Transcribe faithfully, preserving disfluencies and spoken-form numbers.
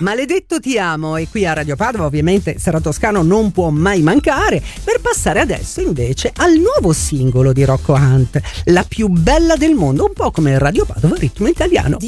Maledetto ti amo, e qui a Radio Padova ovviamente Sarà Toscano non può mai mancare, per passare adesso invece al nuovo singolo di Rocco Hunt, La più bella del mondo, un po' come Radio Padova Ritmo Italiano.